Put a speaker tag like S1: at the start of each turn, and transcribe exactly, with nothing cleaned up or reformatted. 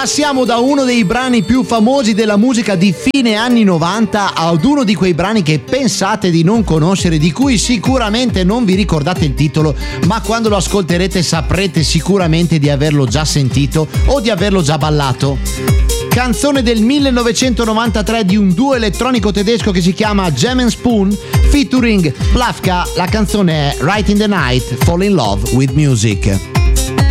S1: Passiamo da uno dei brani più famosi della musica di fine anni novanta ad uno di quei brani che pensate di non conoscere, di cui sicuramente non vi ricordate il titolo, ma quando lo ascolterete saprete sicuramente di averlo già sentito o di averlo già ballato. Canzone del millenovecentonovantatré di un duo elettronico tedesco che si chiama Jam and Spoon featuring Plafka. La canzone è Right in the Night, Fall in Love with Music.